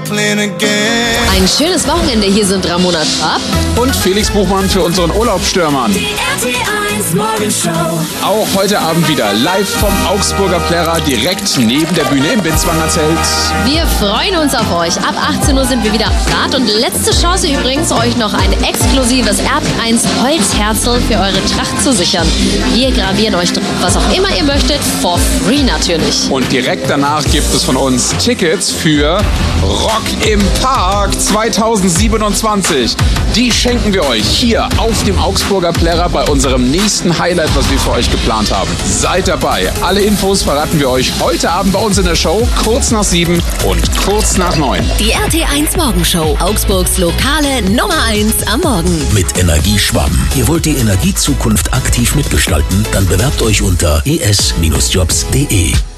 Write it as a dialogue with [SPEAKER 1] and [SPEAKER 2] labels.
[SPEAKER 1] Ein schönes Wochenende. Hier sind Ramona Trapp
[SPEAKER 2] und Felix Buchmann für unseren Urlaubsstürmern.
[SPEAKER 3] Die RT1 Morgenshow.
[SPEAKER 2] Auch heute Abend wieder live vom Augsburger Plärrer, direkt neben der Bühne im Bitzwanger Zelt.
[SPEAKER 1] Wir freuen uns auf euch. Ab 18 Uhr sind wir wieder am Start und letzte Chance übrigens, euch noch ein exklusives RT1 Holzherzl für eure Tracht zu sichern. Wir gravieren euch drauf, was auch immer ihr möchtet, for free natürlich.
[SPEAKER 2] Und direkt danach gibt es von uns Tickets für Rock im Park 2027. Die schenken wir euch hier auf dem Augsburger Plärrer bei unserem nächsten Highlight, was wir für euch geplant haben. Seid dabei. Alle Infos verraten wir euch heute Abend bei uns in der Show, kurz nach 7 und kurz nach 9.
[SPEAKER 3] Die RT1 Morgenshow. Augsburgs lokale Nummer 1 am Morgen.
[SPEAKER 4] Mit Energieschwamm. Ihr wollt die Energiezukunft aktiv mitgestalten? Dann bewerbt euch unter es-jobs.de.